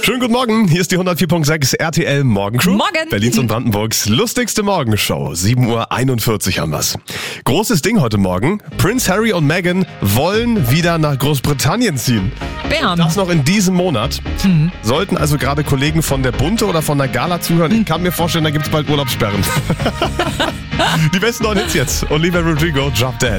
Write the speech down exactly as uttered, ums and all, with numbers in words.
Schönen guten Morgen, hier ist die hundertvier Komma sechs R T L Morgencrew. Morgen. Berlins und Brandenburgs lustigste Morgenshow. sieben Uhr einundvierzig haben wir's. Großes Ding heute Morgen. Prince Harry und Meghan wollen wieder nach Großbritannien ziehen. Bam. Das noch in diesem Monat. Mhm. Sollten also gerade Kollegen von der Bunte oder von der Gala zuhören, ich kann mir vorstellen, da gibt's bald Urlaubssperren. Die besten neuen Hits jetzt. Olivia Rodrigo, Drop Dead.